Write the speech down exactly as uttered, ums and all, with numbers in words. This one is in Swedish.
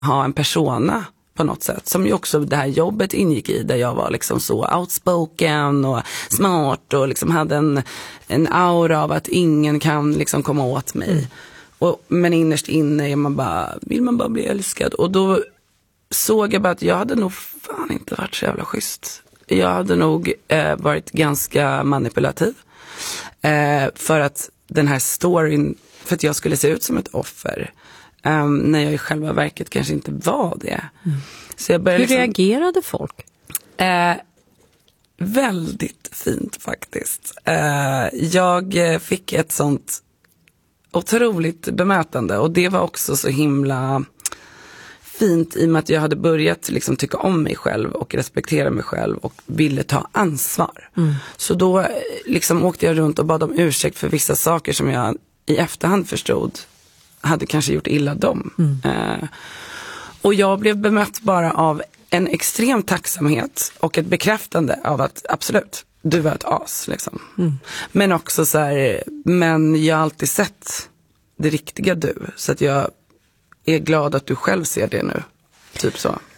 ha en persona på något sätt, som ju också det här jobbet ingick i, där jag var liksom så outspoken och smart och liksom hade en, en aura av att ingen kan liksom komma åt mig. Mm. Och, men innerst inne är man bara, vill man bara bli älskad. Och då såg jag bara att jag hade nog fan inte varit så jävla schysst. Jag hade nog eh, varit ganska manipulativ. Eh, för att den här storyn, för att jag skulle se ut som ett offer. Um, när jag i själva verket kanske inte var det. Mm. Så jag började Hur liksom, reagerade folk? Eh, väldigt fint faktiskt. Eh, jag fick ett sånt otroligt bemötande. Och det var också så himla fint i och med att jag hade börjat liksom tycka om mig själv och respektera mig själv och ville ta ansvar. Mm. Så då liksom åkte jag runt och bad om ursäkt för vissa saker som jag i efterhand förstod hade kanske gjort illa dem. Mm. Eh, och jag blev bemött bara av en extrem tacksamhet och ett bekräftande av att absolut, du var ett as liksom. Mm. Men också så här, men jag har alltid sett det riktiga du, så att jag är glad att du själv ser det nu. Typ så.